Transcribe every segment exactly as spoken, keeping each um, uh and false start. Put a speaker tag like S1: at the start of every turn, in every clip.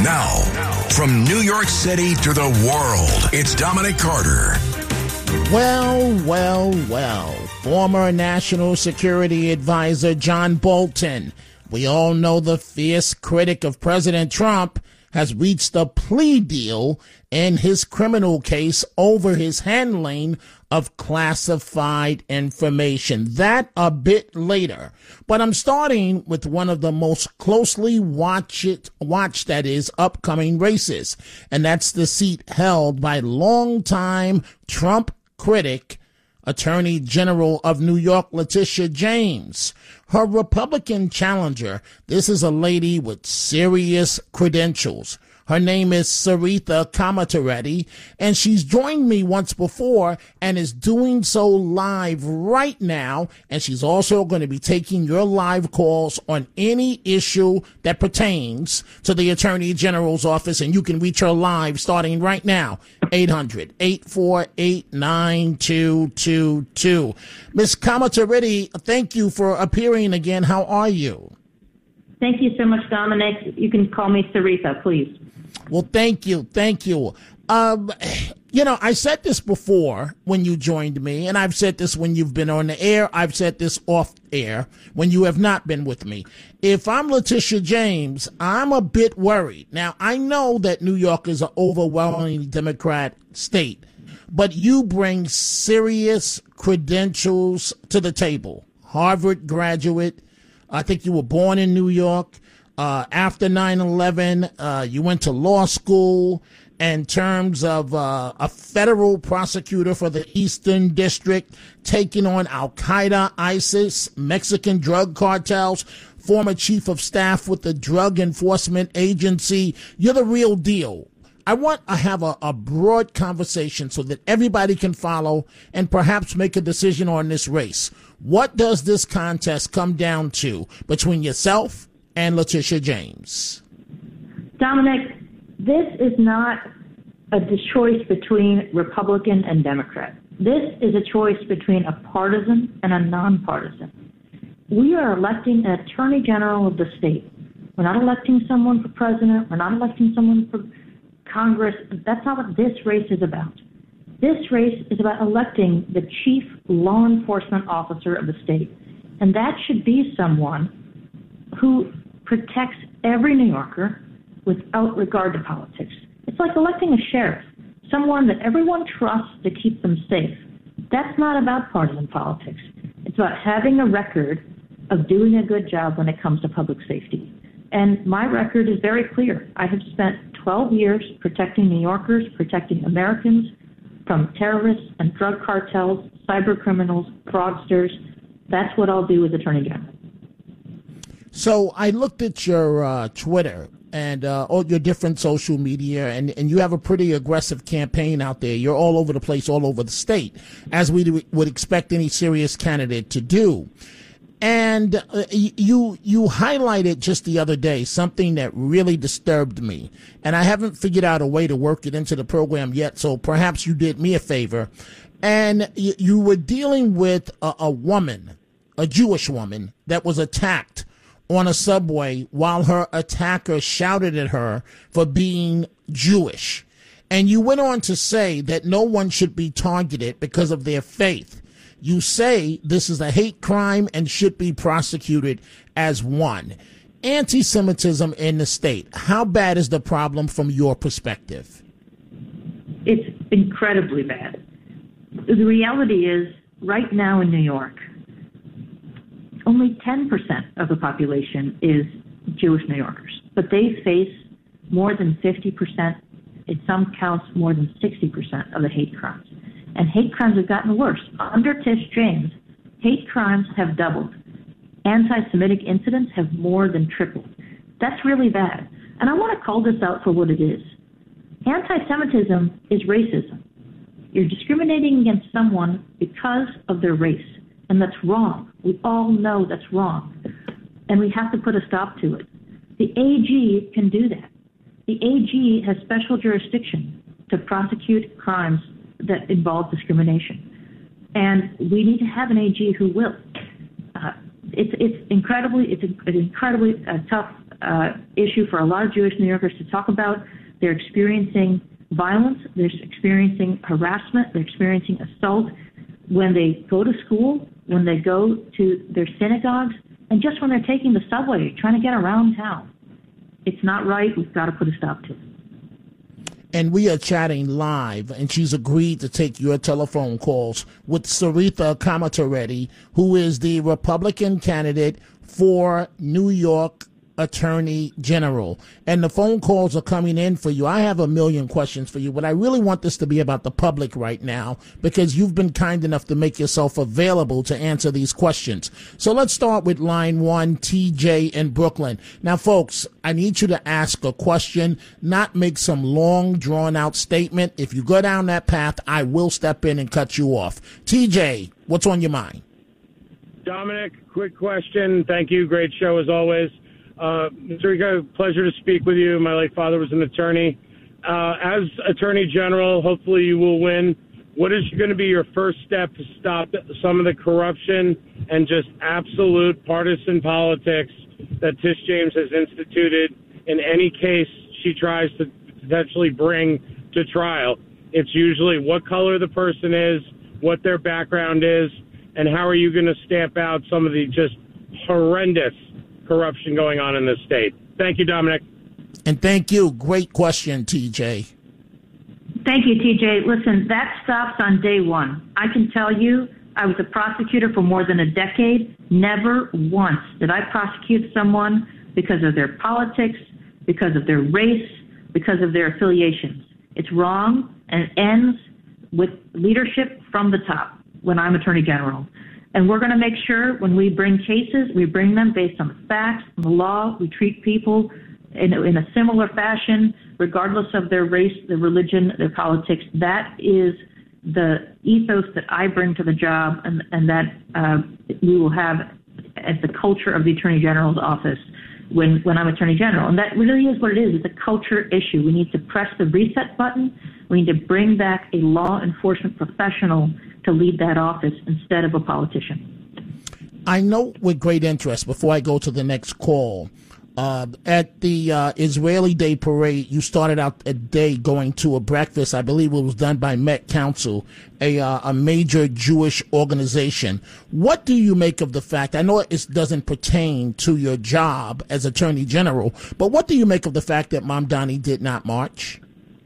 S1: Now, from New York City to the world, it's Dominic Carter.
S2: Well, well, well. Former National Security Advisor John Bolton, we all know the fierce critic of President Trump, has reached a plea deal in his criminal case over his handling of classified information. That a bit later. But I'm starting with one of the most closely watched, watched, that is, upcoming races. And that's the seat held by longtime Trump critic, Attorney General of New York, Letitia James. Her Republican challenger, this is a lady with serious credentials. Her name is Sarita Kamatareddy, and she's joined me once before and is doing so live right now. And she's also going to be taking your live calls on any issue that pertains to the Attorney General's office. And you can reach her live starting right now, eight hundred, eight four eight, nine two two two. Miz Kamatareddy, thank you for appearing again. How are you?
S3: Thank you so much, Dominic. You can call me Sarita, please.
S2: Well, thank you. Thank you. Um, you know, I said this before when you joined me, and I've said this when you've been on the air. I've said this off air when you have not been with me. If I'm Letitia James, I'm a bit worried. Now, I know that New York is an overwhelmingly Democrat state, but you bring serious credentials to the table. Harvard graduate. I think you were born in New York. Uh, after nine eleven, uh, you went to law school in terms of uh, a federal prosecutor for the Eastern District, taking on Al-Qaeda, ISIS, Mexican drug cartels, former chief of staff with the Drug Enforcement Agency. You're the real deal. I want to have a, a broad conversation so that everybody can follow and perhaps make a decision on this race. What does this contest come down to between yourself and Letitia James?
S3: Dominic, this is not a choice between Republican and Democrat. This is a choice between a partisan and a nonpartisan. We are electing an attorney general of the state. We're not electing someone for president. We're not electing someone for Congress. That's not what this race is about. This race is about electing the chief law enforcement officer of the state. And that should be someone who protects every New Yorker without regard to politics. It's like electing a sheriff, someone that everyone trusts to keep them safe. That's not about partisan politics. It's about having a record of doing a good job when it comes to public safety. And my record is very clear. I have spent twelve years protecting New Yorkers, protecting Americans from terrorists and drug cartels, cyber criminals, fraudsters. That's what I'll do as Attorney General.
S2: So I looked at your uh, Twitter and uh, all your different social media, and, and you have a pretty aggressive campaign out there. You're all over the place, all over the state, as we do, would expect any serious candidate to do. And uh, you you highlighted just the other day something that really disturbed me, and I haven't figured out a way to work it into the program yet, so perhaps you did me a favor. And you, you were dealing with a, a woman, a Jewish woman, that was attacked on a subway while her attacker shouted at her for being Jewish. And you went on to say that no one should be targeted because of their faith. You say this is a hate crime and should be prosecuted as one. Anti-Semitism in the state, how bad is the problem from your perspective?
S3: It's incredibly bad. The reality is, right now in New York, only ten percent of the population is Jewish New Yorkers, but they face more than fifty percent, in some counts more than sixty percent of the hate crimes. And hate crimes have gotten worse. Under Tish James, hate crimes have doubled. Anti-Semitic incidents have more than tripled. That's really bad. And I want to call this out for what it is. Anti-Semitism is racism. You're discriminating against someone because of their race. And that's wrong. We all know that's wrong. And we have to put a stop to it. The A G can do that. The A G has special jurisdiction to prosecute crimes that involve discrimination. And we need to have an A G who will. Uh, it's it's incredibly it's an incredibly uh, tough uh, issue for a lot of Jewish New Yorkers to talk about. They're experiencing violence. They're experiencing harassment. They're experiencing assault when they go to school, when they go to their synagogues, and just when they're taking the subway, trying to get around town. It's not right. We've got to put a stop to it.
S2: And we are chatting live, and she's agreed to take your telephone calls with Sarita Kamatareddy, who is the Republican candidate for New York Attorney General. And the phone calls are coming in for you. I have a million questions for you, but I really want this to be about the public right now because you've been kind enough to make yourself available to answer these questions. So let's start with line one, T J in Brooklyn. Now, folks, I need you to ask a question, not make some long, drawn-out statement. If you go down that path, I will step in and cut you off. T J, what's on your mind?
S4: Dominic, quick question. Thank you. Great show as always. Uh, Mister Rico, pleasure to speak with you. My late father was an attorney. Uh, as Attorney General, hopefully you will win. What is going to be your first step to stop some of the corruption and just absolute partisan politics that Tish James has instituted in any case she tries to potentially bring to trial? It's usually what color the person is, what their background is, and how are you going to stamp out some of the just horrendous corruption going on in this state? Thank you, Dominic.
S2: And thank you. Great question, T J.
S3: Thank you, T J. Listen, that stops on day one. I can tell you I was a prosecutor for more than a decade. Never once did I prosecute someone because of their politics, because of their race, because of their affiliations. It's wrong, and it ends with leadership from the top when I'm Attorney General. And we're going to make sure when we bring cases, we bring them based on the facts, the law. We treat people in, in a similar fashion, regardless of their race, their religion, their politics. That is the ethos that I bring to the job, and, and that uh, we will have as the culture of the Attorney General's office when, when I'm Attorney General. And that really is what it is. It's a culture issue. We need to press the reset button. We need to bring back a law enforcement professional to lead that office instead of a politician.
S2: I note with great interest, before I go to the next call, uh, at the uh, Israeli Day Parade, you started out a day going to a breakfast. I believe it was done by Met Council, a, uh, a major Jewish organization. What do you make of the fact, I know it doesn't pertain to your job as Attorney General, but what do you make of the fact that Mamdani did not march?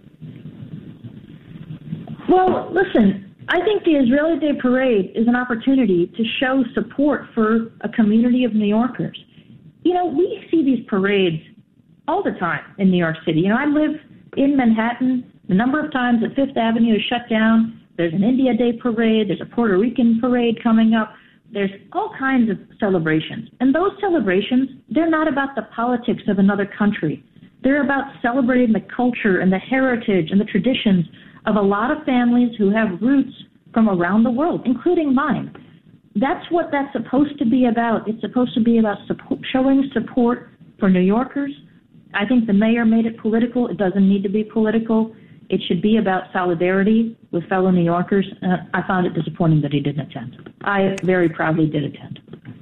S3: Well, listen, I think the Israeli Day Parade is an opportunity to show support for a community of New Yorkers. You know, we see these parades all the time in New York City. You know, I live in Manhattan. The number of times that Fifth Avenue is shut down, there's an India Day Parade, there's a Puerto Rican parade coming up. There's all kinds of celebrations. And those celebrations, they're not about the politics of another country. They're about celebrating the culture and the heritage and the traditions of a lot of families who have roots from around the world, including mine. That's what that's supposed to be about. It's supposed to be about support, showing support for New Yorkers. I think the mayor made it political. It doesn't need to be political. It should be about solidarity with fellow New Yorkers. Uh, I found it disappointing that he didn't attend. I very proudly did attend.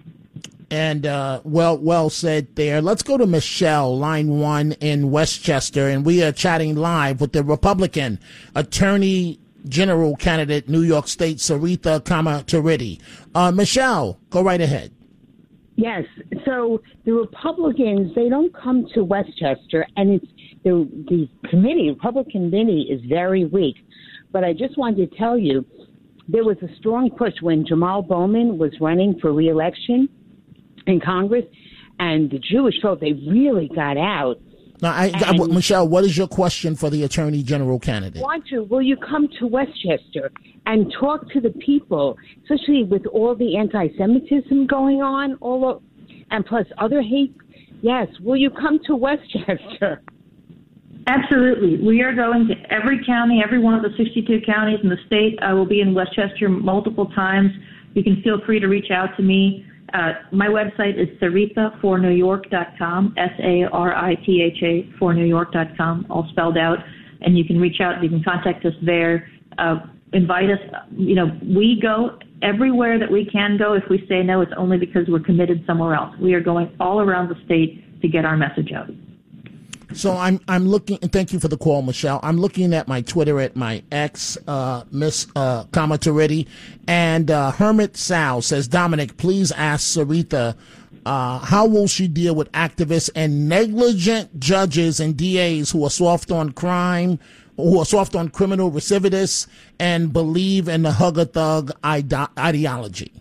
S2: And uh, well, well said there. Let's go to Michelle, line one in Westchester, and we are chatting live with the Republican Attorney General candidate, New York State, Sarita Kamatareddy. Uh, Michelle, go right ahead.
S5: Yes. So the Republicans, they don't come to Westchester, and it's the the committee, Republican committee, is very weak. But I just wanted to tell you, there was a strong push when Jamal Bowman was running for re-election in Congress, and the Jewish vote, they really got out.
S2: Now, I, I, Michelle, what is your question for the Attorney General candidate?
S5: I want you, will you come to Westchester and talk to the people, especially with all the anti-Semitism going on, all of, and plus other hate? Yes, will you come to Westchester?
S3: Absolutely. We are going to every county, every one of the sixty-two counties in the state. I will be in Westchester multiple times. You can feel free to reach out to me. Uh, my website is sarita for new york dot com, S A R I T H A for new york dot com, all spelled out. And you can reach out, you can contact us there, uh, invite us. You know, we go everywhere that we can go. If we say no, it's only because we're committed somewhere else. We are going all around the state to get our message out.
S2: So I'm I'm looking, and thank you for the call, Michelle. I'm looking at my Twitter at my ex, uh, Miss uh, Kamatareddy, and uh, Hermit Sal says, Dominic, please ask Sarita, uh, how will she deal with activists and negligent judges and D As who are soft on crime, who are soft on criminal recidivists and believe in the hug-a-thug ide- ideology?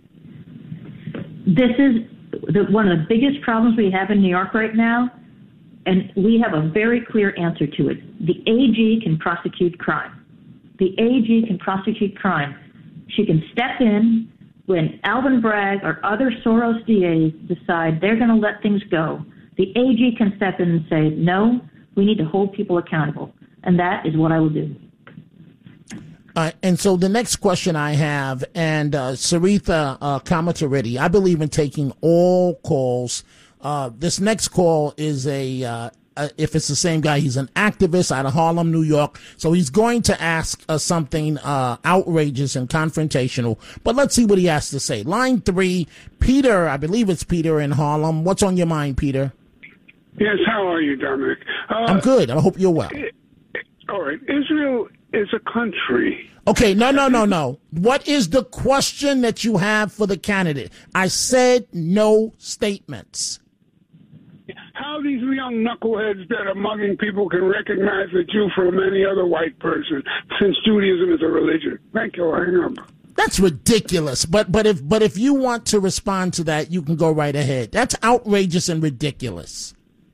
S3: This is the, one of the biggest problems we have in New York right now. And we have a very clear answer to it. The A G can prosecute crime. The A G can prosecute crime. She can step in when Alvin Bragg or other Soros D As decide they're going to let things go. The A G can step in and say, no, we need to hold people accountable. And that is what I will do.
S2: Uh, and so the next question I have, and uh, Sarita uh, Kamatareddy, I believe in taking all calls. Uh, this next call is a, uh, uh, if it's the same guy, he's an activist out of Harlem, New York. So he's going to ask uh, something uh, outrageous and confrontational. But let's see what he has to say. Line three, Peter, I believe it's Peter in Harlem. What's on your mind, Peter?
S6: Yes, how are you, Dominic? Uh,
S2: I'm good. I hope you're well.
S6: It, all right. Israel is a country.
S2: Okay, no, no, no, no. What is the question that you have for the candidate? I said no statements.
S6: How these young knuckleheads that are mugging people can recognize a Jew from any other white person, since Judaism is a religion. Thank you. Hang up.
S2: That's ridiculous. But but if but if you want to respond to that, you can go right ahead. That's outrageous and ridiculous.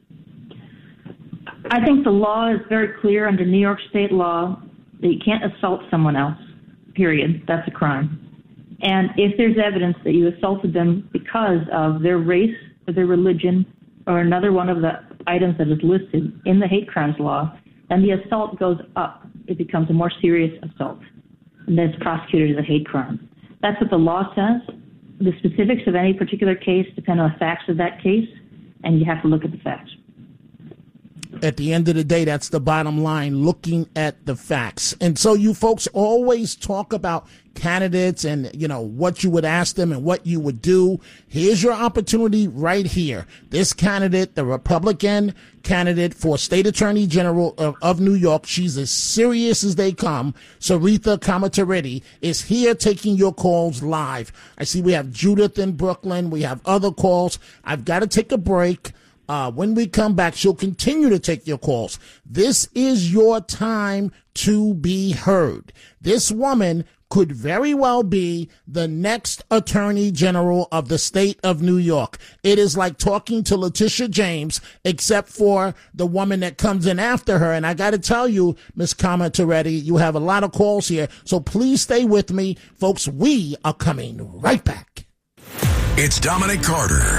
S3: I think the law is very clear under New York state law that you can't assault someone else, period. That's a crime. And if there's evidence that you assaulted them because of their race or their religion or another one of the items that is listed in the hate crimes law, then the assault goes up. It becomes a more serious assault, and then it's prosecuted as a hate crime. That's what the law says. The specifics of any particular case depend on the facts of that case, and you have to look at the facts.
S2: At the end of the day, that's the bottom line, looking at the facts. And so you folks always talk about candidates and, you know, what you would ask them and what you would do. Here's your opportunity right here. This candidate, the Republican candidate for State Attorney General of, of New York, she's as serious as they come. Sarita Kamatareddy is here taking your calls live. I see we have Judith in Brooklyn. We have other calls. I've got to take a break. Uh, when we come back, she'll continue to take your calls. This is your time to be heard. This woman could very well be the next Attorney General of the state of New York. It is like talking to Letitia James, except for the woman that comes in after her. And I got to tell you, Miz Kamatareddy, you have a lot of calls here, so please stay with me. Folks, we are coming right back.
S1: It's Dominic Carter.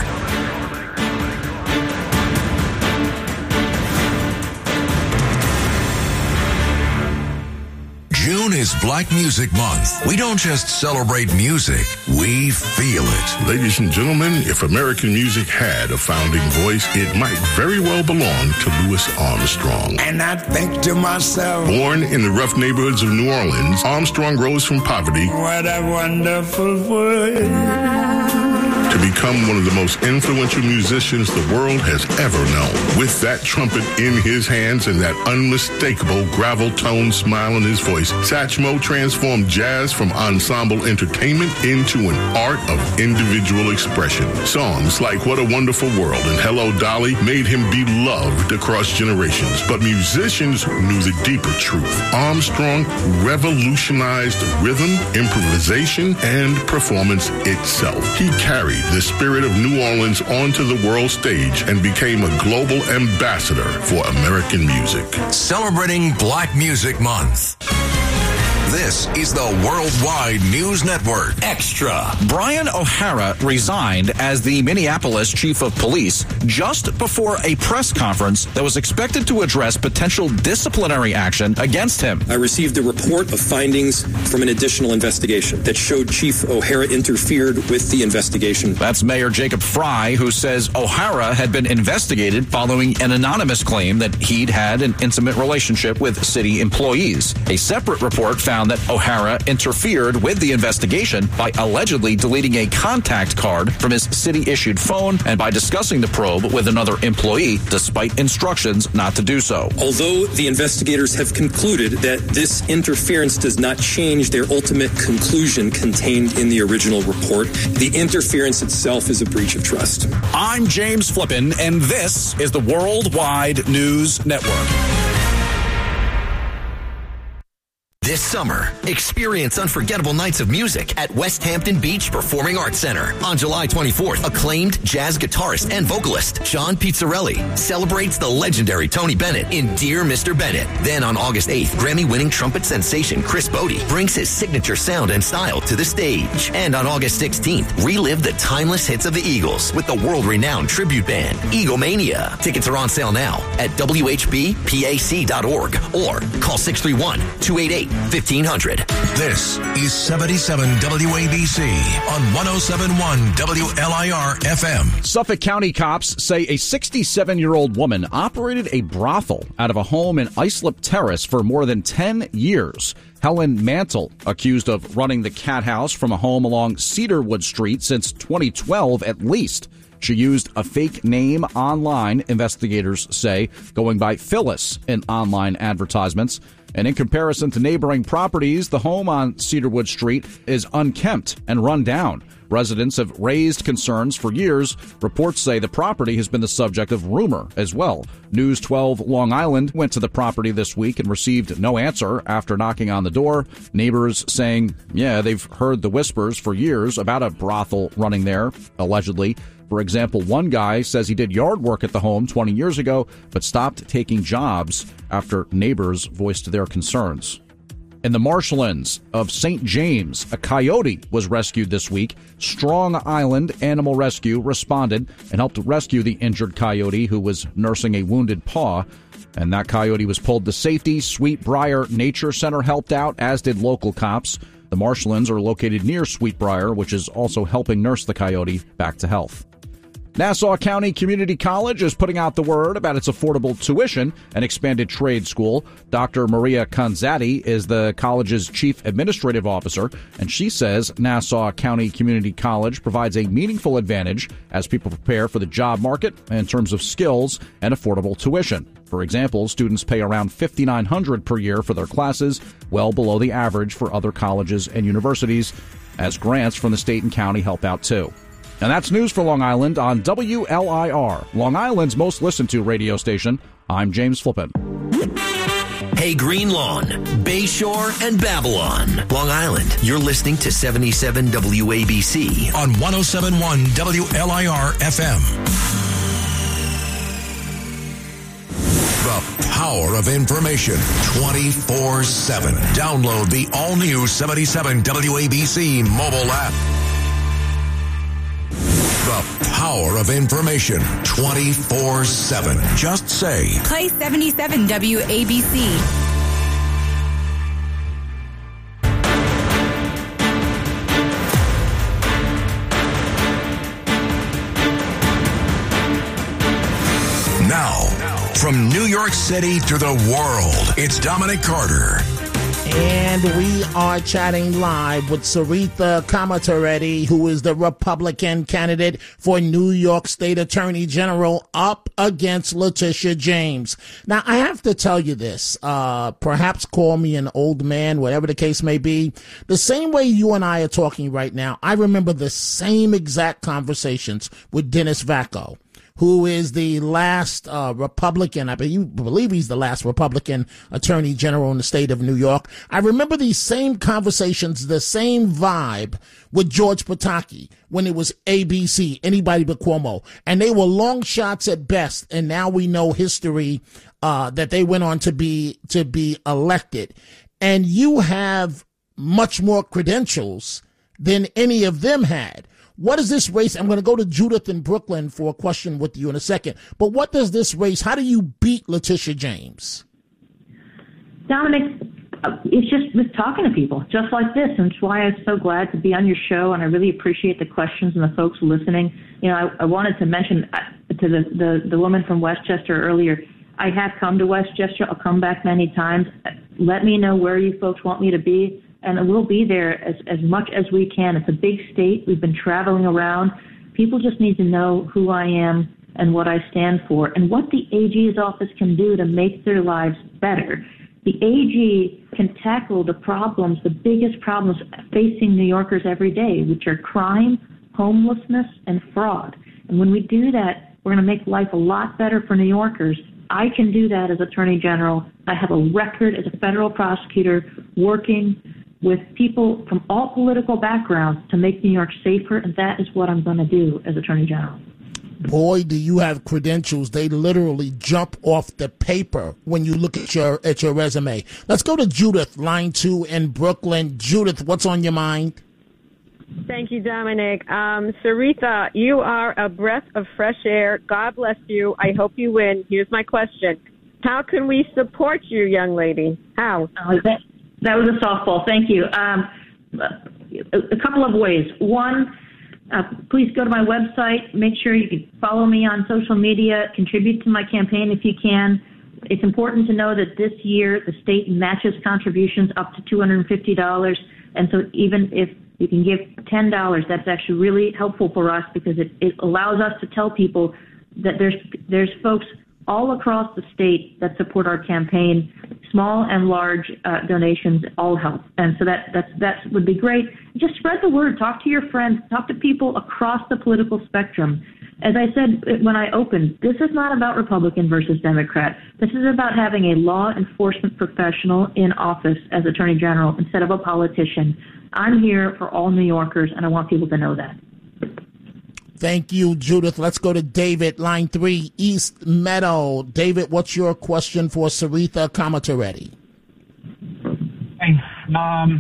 S1: June is Black Music Month. We don't just celebrate music, we feel it.
S7: Ladies and gentlemen, if American music had a founding voice, it might very well belong to Louis Armstrong.
S8: And I think to myself,
S7: born in the rough neighborhoods of New Orleans, Armstrong rose from poverty.
S8: What a wonderful world.
S7: To become one of the most influential musicians the world has ever known. With that trumpet in his hands and that unmistakable gravel tone smile in his voice, Satchmo transformed jazz from ensemble entertainment into an art of individual expression. Songs like What a Wonderful World and Hello Dolly made him beloved across generations. But musicians knew the deeper truth. Armstrong revolutionized rhythm, improvisation, and performance itself. He carried the spirit of New Orleans onto the world stage and became a global ambassador for American music.
S1: Celebrating Black Music Month. This is the Worldwide News Network.
S9: Extra. Brian O'Hara resigned as the Minneapolis chief of police just before a press conference that was expected to address potential disciplinary action against him.
S10: I received a report of findings from an additional investigation that showed Chief O'Hara interfered with the investigation.
S9: That's Mayor Jacob Fry, who says O'Hara had been investigated following an anonymous claim that he'd had an intimate relationship with city employees. A separate report found found that O'Hara interfered with the investigation by allegedly deleting a contact card from his city-issued phone and by discussing the probe with another employee despite instructions not to do so.
S10: Although the investigators have concluded that this interference does not change their ultimate conclusion contained in the original report, the interference itself is a breach of trust.
S9: I'm James Flippin, and this is the Worldwide News Network.
S11: This summer, experience unforgettable nights of music at West Hampton Beach Performing Arts Center. On July twenty-fourth, acclaimed jazz guitarist and vocalist John Pizzarelli celebrates the legendary Tony Bennett in Dear Mister Bennett. Then on August eighth, Grammy-winning trumpet sensation Chris Bodie brings his signature sound and style to the stage. And on August sixteenth, relive the timeless hits of the Eagles with the world-renowned tribute band, Eaglemania. Tickets are on sale now at W H B P A C dot org or call six three one, two eight eight, fifteen hundred.
S1: This is seventy-seven W A B C on one oh seven point one W L I R F M.
S9: Suffolk County cops say a sixty-seven-year-old woman operated a brothel out of a home in Islip Terrace for more than ten years. Helen Mantle, accused of running the cat house from a home along Cedarwood Street since twenty twelve at least. She used a fake name online, investigators say, going by Phyllis in online advertisements. And in comparison to neighboring properties, the home on Cedarwood Street is unkempt and run down. Residents have raised concerns for years. Reports say the property has been the subject of rumor as well. News twelve Long Island went to the property this week and received no answer after knocking on the door. Neighbors saying, yeah, they've heard the whispers for years about a brothel running there, allegedly. For example, one guy says he did yard work at the home twenty years ago, but stopped taking jobs after neighbors voiced their concerns. In the marshlands of Saint James, a coyote was rescued this week. Strong Island Animal Rescue responded and helped rescue the injured coyote who was nursing a wounded paw. And that coyote was pulled to safety. Sweetbriar Nature Center helped out, as did local cops. The marshlands are located near Sweetbriar, which is also helping nurse the coyote back to health. Nassau County Community College is putting out the word about its affordable tuition and expanded trade school. Doctor Maria Conzatti is the college's chief administrative officer, and she says Nassau County Community College provides a meaningful advantage as people prepare for the job market in terms of skills and affordable tuition. For example, students pay around five thousand nine hundred dollars per year for their classes, well below the average for other colleges and universities, as grants from the state and county help out too. And that's news for Long Island on W L I R, Long Island's most listened to radio station. I'm James Flippin.
S11: Hey, Green Lawn, Bayshore, and Babylon. Long Island, you're listening to seventy-seven W A B C
S1: on one oh seven point one W L I R F M. The power of information twenty-four seven. Download the all-new seventy-seven W A B C mobile app. The power of information twenty-four seven. Just say,
S12: play seventy-seven W A B C.
S1: Now, from New York City to the world, it's Dominic Carter.
S2: And we are chatting live with Sarita Kamatareddy, who is the Republican candidate for New York State Attorney General, up against Letitia James. Now, I have to tell you this, uh, perhaps call me an old man, whatever the case may be. The same way you and I are talking right now, I remember the same exact conversations with Dennis Vacco, who is the last uh, Republican, I believe he's the last Republican Attorney General in the state of New York. I remember these same conversations, the same vibe with George Pataki when it was A B C, Anybody But Cuomo. And they were long shots at best, and now we know history uh, that they went on to be to be elected. And you have much more credentials than any of them had. What is this race? I'm going to go to Judith in Brooklyn for a question with you in a second. But what does this race, how do you beat Letitia James?
S3: Dominic, it's just with talking to people just like this. And it's why I'm so glad to be on your show. And I really appreciate the questions and the folks listening. You know, I, I wanted to mention to the, the, the woman from Westchester earlier, I have come to Westchester. I'll come back many times. let me know where you folks want me to be, and we'll be there as, as much as we can. It's a big state. We've been traveling around. People just need to know who I am and what I stand for and what the A G's office can do to make their lives better. The A G can tackle the problems, the biggest problems facing New Yorkers every day, which are crime, homelessness, and fraud. And when we do that, we're going to make life a lot better for New Yorkers. I can do that as Attorney General. I have a record as a federal prosecutor working with people from all political backgrounds to make New York safer, and that is what I'm going to do as Attorney General.
S2: Boy, do you have credentials. They literally jump off the paper when you look at your at your resume. Let's go to Judith, line two in Brooklyn. Judith, what's on your mind?
S13: Thank you, Dominic. Um, Sarita, you are a breath of fresh air. God bless you. I hope you win. Here's my question. How can we support you, young lady? How?
S3: Oh, that, that was a softball. Thank you. Um, a, a couple of ways. One, uh, please go to my website. Make sure you can follow me on social media. Contribute to my campaign if you can. It's important to know that this year the state matches contributions up to two hundred fifty dollars. And so even if you can give ten dollars, that's actually really helpful for us because it, it allows us to tell people that there's there's folks all across the state that support our campaign. Small and large uh, donations all help. And so that that's, that would be great. Just spread the word. Talk to your friends. Talk to people across the political spectrum. As I said when I opened, this is not about Republican versus Democrat. This is about having a law enforcement professional in office as Attorney General instead of a politician. I'm here for all New Yorkers, and I want people to know that.
S2: Thank you, Judith. Let's go to David, line three, East Meadow. David, what's your question for Sarita Kamatareddy?
S14: Hey, um,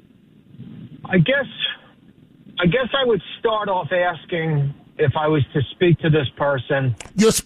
S14: I guess, I guess I would start off asking if I was to speak to this person.
S2: You're